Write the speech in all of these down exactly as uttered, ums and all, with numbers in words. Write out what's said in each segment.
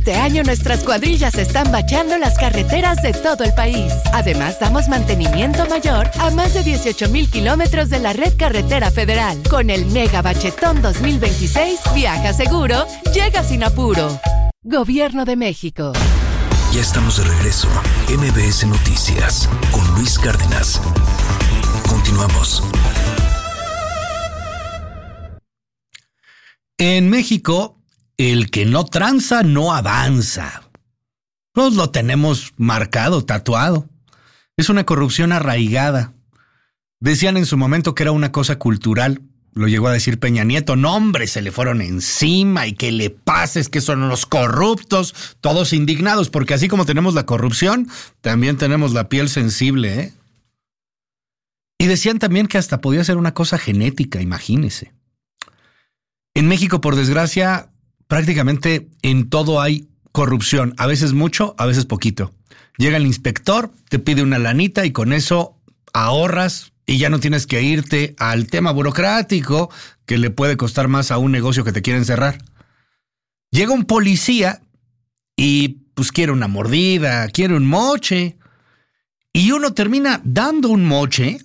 Este año nuestras cuadrillas están bachando las carreteras de todo el país. Además, damos mantenimiento mayor a más de dieciocho mil kilómetros de la red carretera federal. Con el Mega Bachetón dos mil veintiséis, viaja seguro, llega sin apuro. Gobierno de México. Ya estamos de regreso. M B S Noticias con Luis Cárdenas. Continuamos. En México, el que no tranza no avanza. Pues lo tenemos marcado, tatuado. Es una corrupción arraigada. Decían en su momento que era una cosa cultural. Lo llegó a decir Peña Nieto. No, hombre, se le fueron encima y que le pases que son los corruptos. Todos indignados, porque así como tenemos la corrupción, también tenemos la piel sensible, ¿eh? Y decían también que hasta podía ser una cosa genética, imagínese. En México, por desgracia, prácticamente en todo hay corrupción. A veces mucho, a veces poquito. Llega el inspector, te pide una lanita y con eso ahorras y ya no tienes que irte al tema burocrático que le puede costar más a un negocio que te quieren cerrar. Llega un policía y pues quiere una mordida, quiere un moche. Y uno termina dando un moche.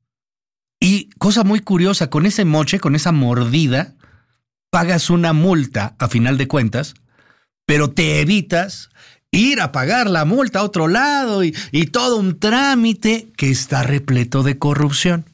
Y cosa muy curiosa, con ese moche, con esa mordida, pagas una multa a final de cuentas, pero te evitas ir a pagar la multa a otro lado y, y todo un trámite que está repleto de corrupción.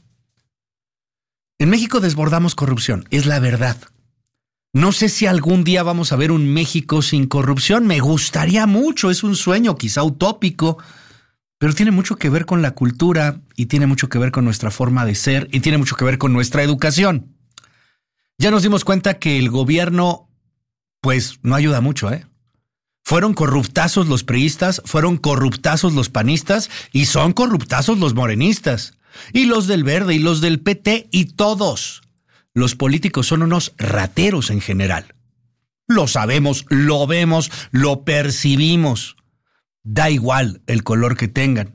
En México desbordamos corrupción, es la verdad. No sé si algún día vamos a ver un México sin corrupción. Me gustaría mucho, es un sueño quizá utópico, pero tiene mucho que ver con la cultura y tiene mucho que ver con nuestra forma de ser y tiene mucho que ver con nuestra educación. Ya nos dimos cuenta que el gobierno, pues, no ayuda mucho, ¿eh? Fueron corruptazos los priistas, fueron corruptazos los panistas y son corruptazos los morenistas. Y los del Verde y los del P T y todos. Los políticos son unos rateros en general. Lo sabemos, lo vemos, lo percibimos. Da igual el color que tengan.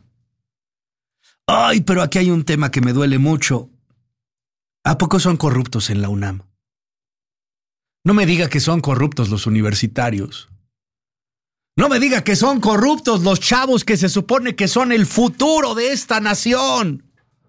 Ay, pero aquí hay un tema que me duele mucho. ¿A poco son corruptos en la UNAM? No me diga que son corruptos los universitarios. No me diga que son corruptos los chavos que se supone que son el futuro de esta nación.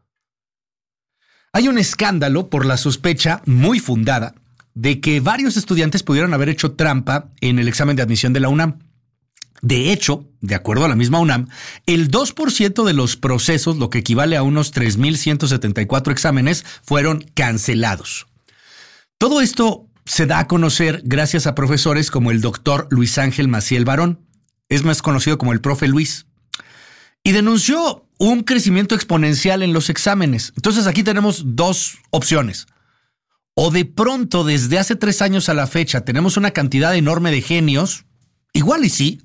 Hay un escándalo por la sospecha muy fundada de que varios estudiantes pudieron haber hecho trampa en el examen de admisión de la UNAM. De hecho, de acuerdo a la misma UNAM, el dos por ciento de los procesos, lo que equivale a unos tres mil ciento setenta y cuatro exámenes, fueron cancelados. Todo esto se da a conocer gracias a profesores como el doctor Luis Ángel Maciel Barón, es más conocido como el profe Luis, y denunció un crecimiento exponencial en los exámenes. Entonces aquí tenemos dos opciones. O de pronto, desde hace tres años a la fecha, tenemos una cantidad enorme de genios, igual y sí,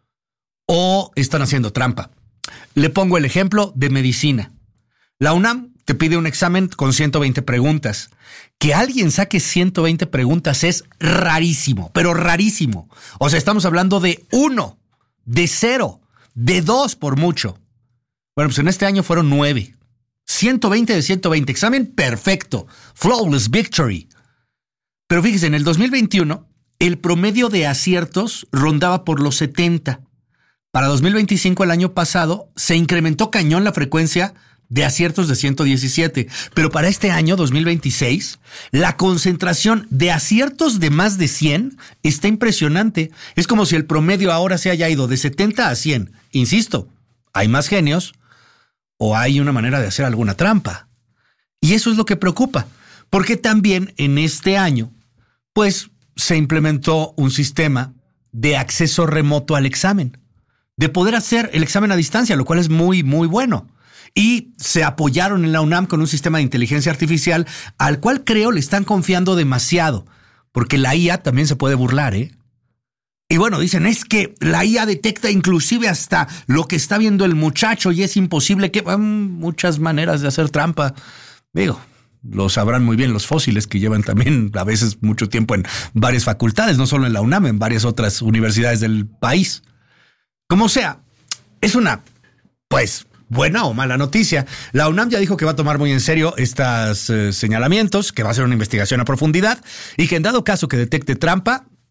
o están haciendo trampa. Le pongo el ejemplo de medicina. La UNAM te pide un examen con ciento veinte preguntas. Que alguien saque ciento veinte preguntas es rarísimo, pero rarísimo. O sea, estamos hablando de uno, de cero, de dos por mucho. Bueno, pues en este año fueron nueve. ciento veinte de ciento veinte. Examen perfecto. Flawless victory. Pero fíjese, en el dos mil veintiuno, el promedio de aciertos rondaba por los setenta. Para dos mil veinticinco, el año pasado, se incrementó cañón la frecuencia de aciertos de ciento diecisiete. Pero para este año, dos mil veintiséis, la concentración de aciertos de más de cien está impresionante. Es como si el promedio ahora se haya ido de setenta a cien. Insisto, hay más genios o hay una manera de hacer alguna trampa. Y eso es lo que preocupa, porque también en este año, pues, se implementó un sistema de acceso remoto al examen, de poder hacer el examen a distancia, lo cual es muy, muy bueno. Y se apoyaron en la UNAM con un sistema de inteligencia artificial al cual creo le están confiando demasiado, porque la I A también se puede burlar, ¿eh? Y bueno, dicen, es que la I A detecta inclusive hasta lo que está viendo el muchacho y es imposible que... Um, muchas maneras de hacer trampa. Digo, lo sabrán muy bien los fósiles que llevan también a veces mucho tiempo en varias facultades, no solo en la UNAM, en varias otras universidades del país. Como sea, es una, pues, buena o mala noticia. La UNAM ya dijo que va a tomar muy en serio estos eh, señalamientos, que va a hacer una investigación a profundidad y que en dado caso que detecte trampa,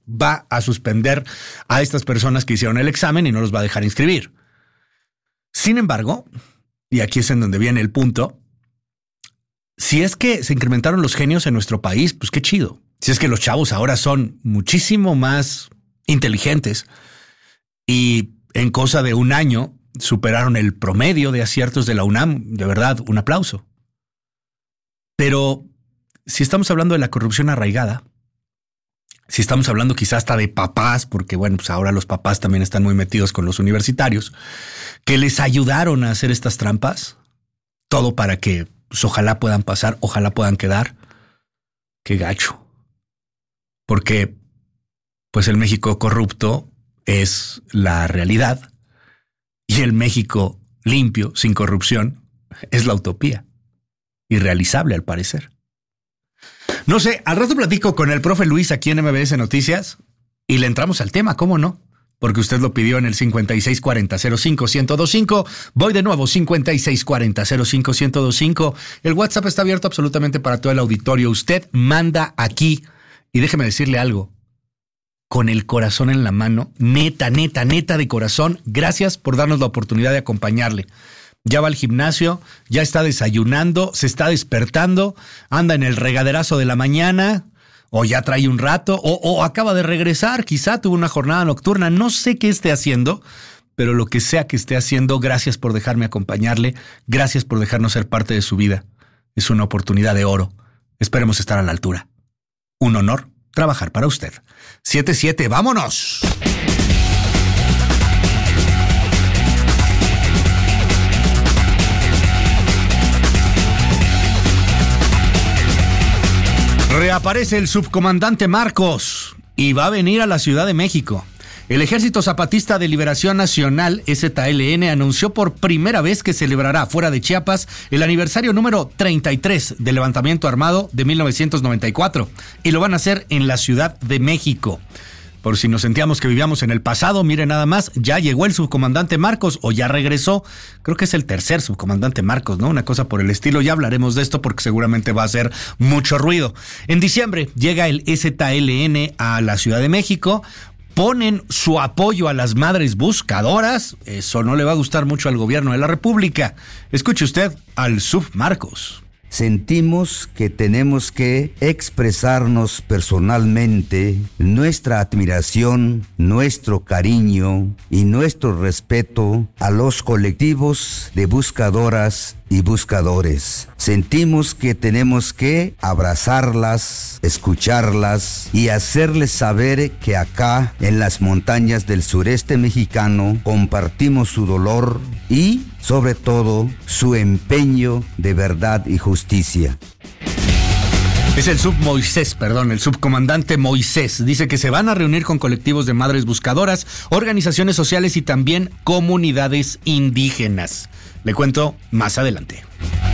va a suspender a estas personas que hicieron el examen y no los va a dejar inscribir. Sin embargo, y aquí es en donde viene el punto, si es que se incrementaron los genios en nuestro país, pues qué chido. Si es que los chavos ahora son muchísimo más inteligentes y en cosa de un año superaron el promedio de aciertos de la UNAM, de verdad, un aplauso. Pero si estamos hablando de la corrupción arraigada, si estamos hablando quizás hasta de papás, porque bueno, pues ahora los papás también están muy metidos con los universitarios, que les ayudaron a hacer estas trampas, todo para que pues, ojalá puedan pasar, ojalá puedan quedar. Qué gacho. Porque pues el México corrupto es la realidad y el México limpio, sin corrupción, es la utopía. Irrealizable al parecer. No sé, al rato platico con el profe Luis aquí en M B S Noticias y le entramos al tema, ¿cómo no? Porque usted lo pidió en el cincuenta y seis cuarenta cero cinco ciento veinticinco. Voy de nuevo, cincuenta y seis cuarenta cero cinco ciento veinticinco. El WhatsApp está abierto absolutamente para todo el auditorio. Usted manda aquí y déjeme decirle algo. Con el corazón en la mano, neta, neta, neta de corazón, gracias por darnos la oportunidad de acompañarle. Ya va al gimnasio, ya está desayunando, se está despertando, anda en el regaderazo de la mañana, o ya trae un rato, o, o acaba de regresar, quizá tuvo una jornada nocturna, no sé qué esté haciendo, pero lo que sea que esté haciendo, gracias por dejarme acompañarle, gracias por dejarnos ser parte de su vida. Es una oportunidad de oro. Esperemos estar a la altura. Un honor trabajar para usted. siete siete, ¡vámonos! Reaparece el subcomandante Marcos y va a venir a la Ciudad de México. El Ejército Zapatista de Liberación Nacional, E Z L N, anunció por primera vez que celebrará fuera de Chiapas el aniversario número treinta y tres del levantamiento armado de mil novecientos noventa y cuatro y lo van a hacer en la Ciudad de México. Por si nos sentíamos que vivíamos en el pasado, mire nada más, ya llegó el subcomandante Marcos o ya regresó. Creo que es el tercer subcomandante Marcos, ¿no? Una cosa por el estilo. Ya hablaremos de esto porque seguramente va a hacer mucho ruido. En diciembre llega el E Z L N a la Ciudad de México. Ponen su apoyo a las madres buscadoras. Eso no le va a gustar mucho al gobierno de la República. Escuche usted al sub Marcos. Sentimos que tenemos que expresarnos personalmente nuestra admiración, nuestro cariño y nuestro respeto a los colectivos de buscadoras y buscadores. Sentimos que tenemos que abrazarlas, escucharlas y hacerles saber que acá en las montañas del sureste mexicano compartimos su dolor y, sobre todo, su empeño de verdad y justicia. Es el sub Moisés, perdón, el subcomandante Moisés. Dice que se van a reunir con colectivos de madres buscadoras, organizaciones sociales y también comunidades indígenas. Le cuento más adelante.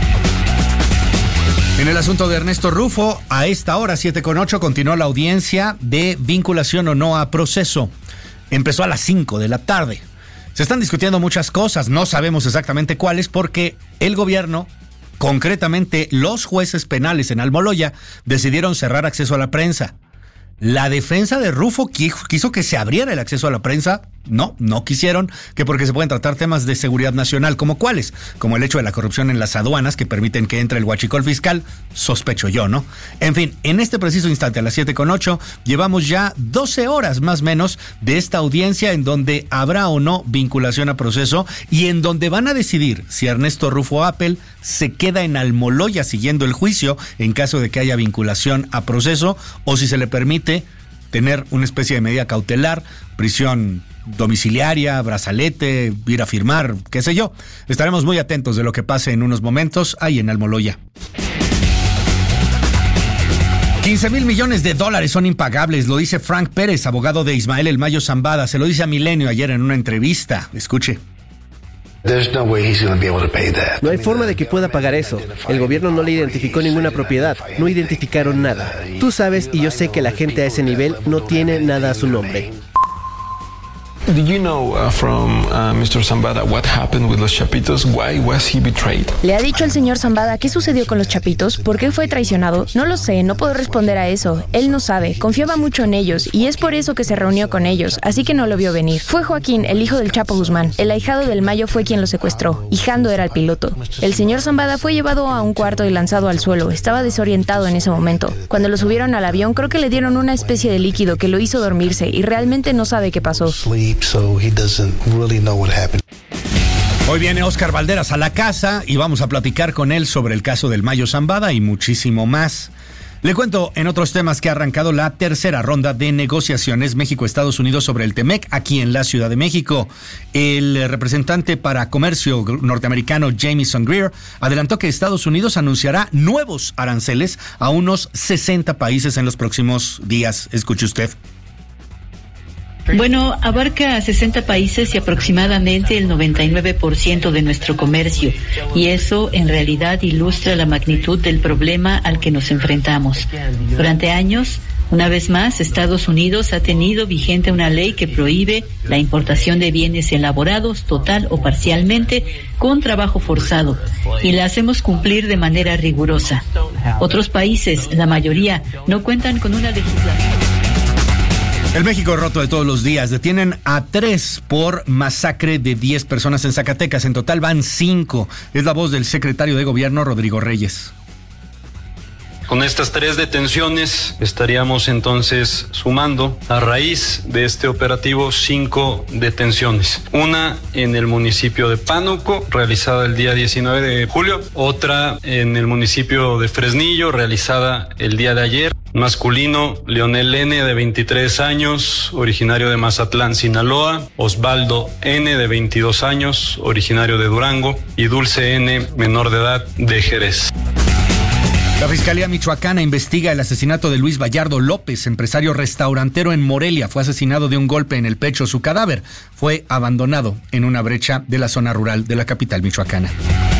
En el asunto de Ernesto Rufo, a esta hora, siete con ocho, continuó la audiencia de vinculación o no a proceso. Empezó a las cinco de la tarde. Se están discutiendo muchas cosas, no sabemos exactamente cuáles, porque el gobierno, concretamente los jueces penales en Almoloya, decidieron cerrar acceso a la prensa. La defensa de Rufo quiso que se abriera el acceso a la prensa. No, no quisieron, que porque se pueden tratar temas de seguridad nacional, como cuáles, como el hecho de la corrupción en las aduanas que permiten que entre el huachicol fiscal, sospecho yo, ¿no? En fin, en este preciso instante, a las siete con ocho, llevamos ya doce horas más o menos de esta audiencia en donde habrá o no vinculación a proceso y en donde van a decidir si Ernesto Rufo Appel se queda en Almoloya siguiendo el juicio en caso de que haya vinculación a proceso o si se le permite tener una especie de medida cautelar, prisión domiciliaria, brazalete, ir a firmar, qué sé yo. Estaremos muy atentos de lo que pase en unos momentos ahí en Almoloya. quince mil millones de dólares son impagables, lo dice Frank Pérez, abogado de Ismael El Mayo Zambada. Se lo dice a Milenio ayer en una entrevista. Escuche. No hay forma de que pueda pagar eso. El gobierno no le identificó ninguna propiedad, no identificaron nada. Tú sabes y yo sé que la gente a ese nivel no tiene nada a su nombre. Do you know uh, from uh, mister Zambada what happened with los Chapitos? Why was he betrayed? ¿Le ha dicho al señor Zambada qué sucedió con los Chapitos? ¿Por qué fue traicionado? No lo sé, no puedo responder a eso. Él no sabe, confiaba mucho en ellos y es por eso que se reunió con ellos, así que no lo vio venir. Fue Joaquín, el hijo del Chapo Guzmán. El ahijado del Mayo fue quien lo secuestró y Jando era el piloto. El señor Zambada fue llevado a un cuarto y lanzado al suelo. Estaba desorientado en ese momento. Cuando lo subieron al avión, creo que le dieron una especie de líquido que lo hizo dormirse y realmente no sabe qué pasó. So he doesn't really know what happened. Hoy viene Oscar Valderas a la casa y vamos a platicar con él sobre el caso del Mayo Zambada y muchísimo más. Le cuento en otros temas que ha arrancado la tercera ronda de negociaciones México-Estados Unidos sobre el TEMEC aquí en la Ciudad de México. El representante para comercio norteamericano Jamieson Greer adelantó que Estados Unidos anunciará nuevos aranceles a unos sesenta países en los próximos días. Escuche usted. Bueno, abarca a sesenta países y aproximadamente el noventa y nueve por ciento de nuestro comercio, y eso en realidad ilustra la magnitud del problema al que nos enfrentamos. Durante años, una vez más, Estados Unidos ha tenido vigente una ley que prohíbe la importación de bienes elaborados total o parcialmente con trabajo forzado, y la hacemos cumplir de manera rigurosa. Otros países, la mayoría, no cuentan con una legislación. El México roto de todos los días. Detienen a tres por masacre de diez personas en Zacatecas. En total van cinco. Es la voz del secretario de Gobierno, Rodrigo Reyes. Con estas tres detenciones estaríamos entonces sumando a raíz de este operativo cinco detenciones. Una en el municipio de Pánuco, realizada el día diecinueve de julio. Otra en el municipio de Fresnillo, realizada el día de ayer. Masculino, Leonel N., de veintitrés años, originario de Mazatlán, Sinaloa. Osvaldo N., de veintidós años, originario de Durango. Y Dulce N., menor de edad, de Jerez. La Fiscalía Michoacana investiga el asesinato de Luis Vallardo López, empresario restaurantero en Morelia. Fue asesinado de un golpe en el pecho. Su cadáver fue abandonado en una brecha de la zona rural de la capital michoacana.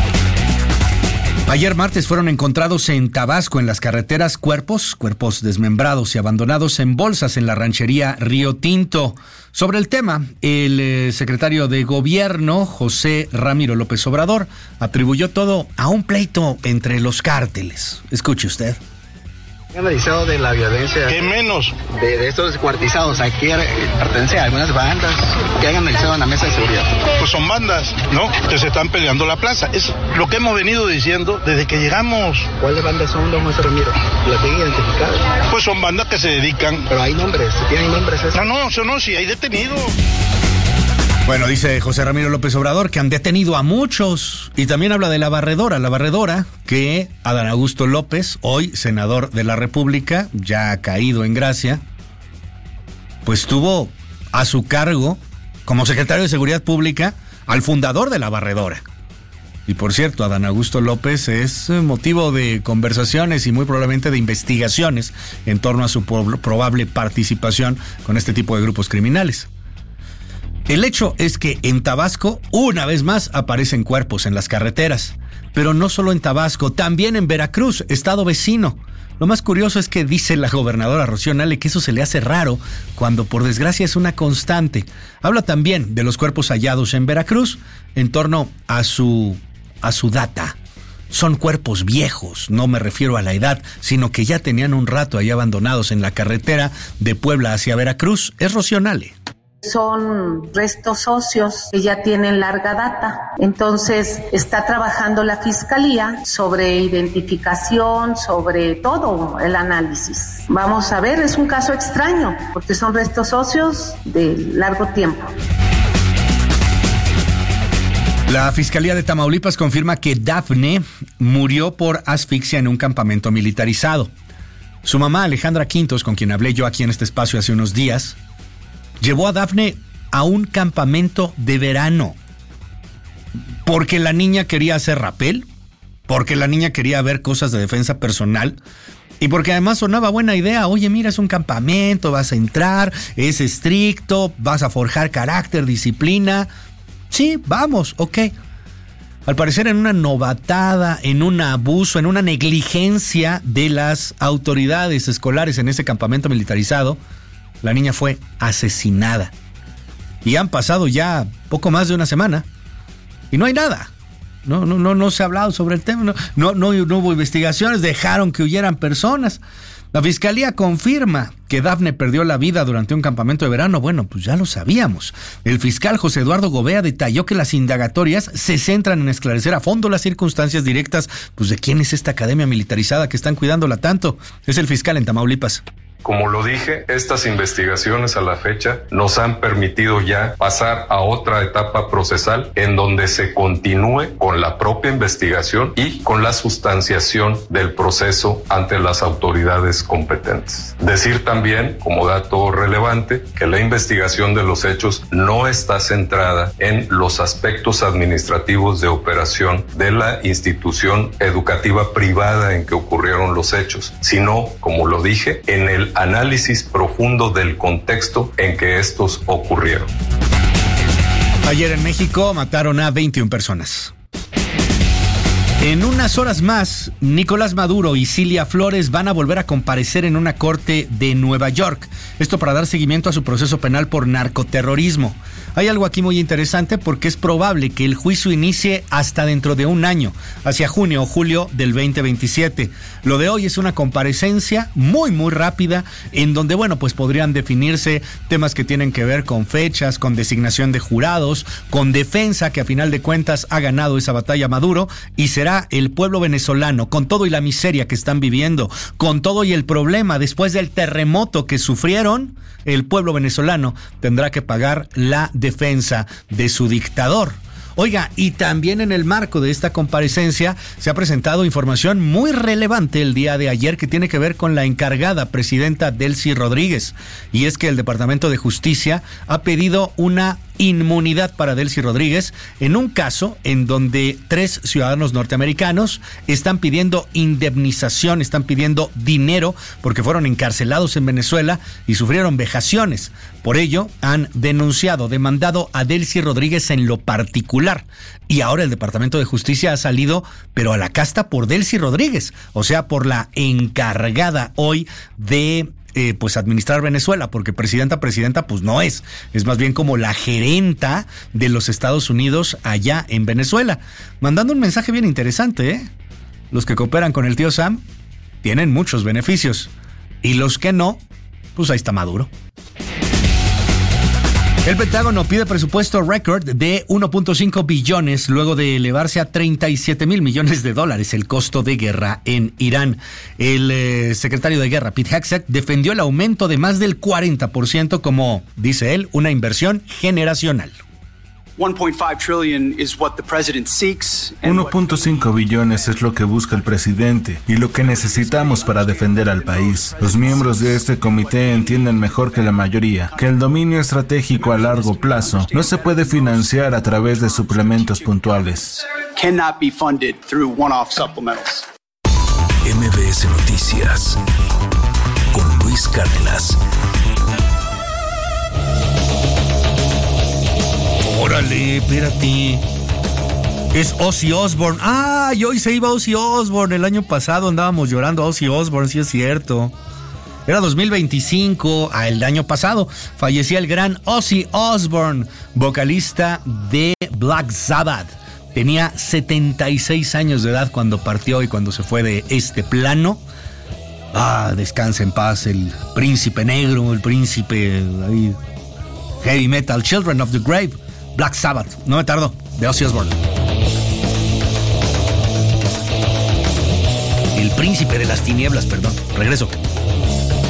Ayer martes fueron encontrados en Tabasco, en las carreteras, cuerpos, cuerpos desmembrados y abandonados en bolsas en la ranchería Río Tinto. Sobre el tema, el eh, secretario de Gobierno, José Ramiro López Obrador, atribuyó todo a un pleito entre los cárteles. Escuche usted. ¿Qué han analizado de la violencia? ¿Qué menos? De, de estos descuartizados, ¿a qué pertenece a algunas bandas que hayan analizado en la mesa de seguridad? Pues son bandas, ¿no? Que se están peleando la plaza. Es lo que hemos venido diciendo desde que llegamos. ¿Cuáles bandas son, don José Ramiro? ¿Las tienen identificadas? Pues son bandas que se dedican... Pero hay nombres, ¿tienen nombres esos? No, no, eso no, sí, hay detenidos. Bueno, dice José Ramiro López Obrador que han detenido a muchos y también habla de la barredora, la barredora que Adán Augusto López, hoy senador de la República, ya ha caído en gracia, pues tuvo a su cargo como secretario de Seguridad Pública al fundador de la barredora. Y por cierto, Adán Augusto López es motivo de conversaciones y muy probablemente de investigaciones en torno a su probable participación con este tipo de grupos criminales. El hecho es que en Tabasco, una vez más, aparecen cuerpos en las carreteras. Pero no solo en Tabasco, también en Veracruz, estado vecino. Lo más curioso es que dice la gobernadora Rocío Nale que eso se le hace raro cuando por desgracia es una constante. Habla también de los cuerpos hallados en Veracruz en torno a su, a su data. Son cuerpos viejos, no me refiero a la edad, sino que ya tenían un rato ahí abandonados en la carretera de Puebla hacia Veracruz. Es Rocío Nale. Son restos óseos que ya tienen larga data. Entonces está trabajando la Fiscalía sobre identificación, sobre todo el análisis. Vamos a ver, es un caso extraño porque son restos óseos de largo tiempo. La Fiscalía de Tamaulipas confirma que Dafne murió por asfixia en un campamento militarizado. Su mamá, Alejandra Quintos, con quien hablé yo aquí en este espacio hace unos días, llevó a Dafne a un campamento de verano porque la niña quería hacer rapel, porque la niña quería ver cosas de defensa personal y porque además sonaba buena idea. Oye, mira, es un campamento, vas a entrar, es estricto, vas a forjar carácter, disciplina. Sí, vamos, ok. Al parecer en una novatada, en un abuso, en una negligencia de las autoridades escolares en ese campamento militarizado, la niña fue asesinada. y han pasado ya poco más de una semana y no hay nada. No, no, no, no se ha hablado sobre el tema, no, no, no, no hubo investigaciones, dejaron que huyeran personas. La fiscalía confirma que Dafne perdió la vida durante un campamento de verano. Bueno, pues ya lo sabíamos. El fiscal José Eduardo Gobea detalló que las indagatorias se centran en esclarecer a fondo las circunstancias directas, pues de quién es esta academia militarizada que están cuidándola tanto. Es el fiscal en Tamaulipas. Como lo dije, estas investigaciones a la fecha nos han permitido ya pasar a otra etapa procesal en donde se continúe con la propia investigación y con la sustanciación del proceso ante las autoridades competentes. Decir también, como dato relevante, que la investigación de los hechos no está centrada en los aspectos administrativos de operación de la institución educativa privada en que ocurrieron los hechos, sino, como lo dije, en el análisis profundo del contexto en que estos ocurrieron. Ayer en México mataron a veintiuna personas. En unas horas más, Nicolás Maduro y Cilia Flores van a volver a comparecer en una corte de Nueva York. Esto para dar seguimiento a su proceso penal por narcoterrorismo. Hay algo aquí muy interesante porque es probable que el juicio inicie hasta dentro de un año, hacia junio o julio del veinte veintisiete. Lo de hoy es una comparecencia muy muy rápida en donde, bueno, pues podrían definirse temas que tienen que ver con fechas, con designación de jurados, con defensa, que a final de cuentas ha ganado esa batalla Maduro, y será el pueblo venezolano, con todo y la miseria que están viviendo, con todo y el problema después del terremoto que sufrieron, el pueblo venezolano tendrá que pagar la defensa de su dictador. Oiga, y también en el marco de esta comparecencia se ha presentado información muy relevante el día de ayer que tiene que ver con la encargada presidenta Delcy Rodríguez. Y es que el Departamento de Justicia ha pedido una inmunidad para Delcy Rodríguez en un caso en donde tres ciudadanos norteamericanos están pidiendo indemnización, están pidiendo dinero porque fueron encarcelados en Venezuela y sufrieron vejaciones. Por ello, han denunciado, demandado a Delcy Rodríguez en lo particular. Y ahora el Departamento de Justicia ha salido, pero a la casta por Delcy Rodríguez, o sea, por la encargada hoy de Eh, pues administrar Venezuela, porque presidenta, presidenta, pues no es. Es más bien como la gerenta de los Estados Unidos allá en Venezuela. Mandando un mensaje bien interesante, ¿eh? Los que cooperan con el tío Sam tienen muchos beneficios. Y los que no, pues ahí está Maduro. El Pentágono pide presupuesto récord de uno punto cinco billones luego de elevarse a treinta y siete mil millones de dólares el costo de guerra en Irán. El eh, secretario de Guerra, Pete Hegseth, defendió el aumento de más del cuarenta por ciento como, dice él, una inversión generacional. uno punto cinco billones es lo que busca el presidente y lo que necesitamos para defender al país. Los miembros de este comité entienden mejor que la mayoría que el dominio estratégico a largo plazo no se puede financiar a través de suplementos puntuales. M B S Noticias con Luis Cárdenas. Órale, espérate. Es Ozzy Osbourne. Ah, y hoy se iba Ozzy Osbourne. El año pasado andábamos llorando a Ozzy Osbourne, sí es cierto. Era dos mil veinticinco, ah, el año pasado, fallecía el gran Ozzy Osbourne, vocalista de Black Sabbath. Tenía setenta y seis años de edad cuando partió y cuando se fue de este plano. Ah, descansa en paz el príncipe negro, el príncipe ahí, heavy metal, Children of the Grave, Black Sabbath, no me tardo, de Ozzy Osbourne. El príncipe de las tinieblas, perdón, regreso.